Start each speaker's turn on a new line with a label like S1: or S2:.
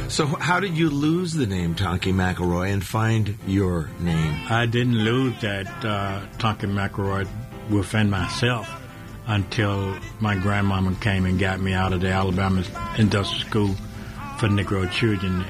S1: So how did you lose the name Tonky McElroy and find your name?
S2: I didn't lose that Tonky McElroy within myself until my grandmama came and got me out of the Alabama Industrial School for Negro children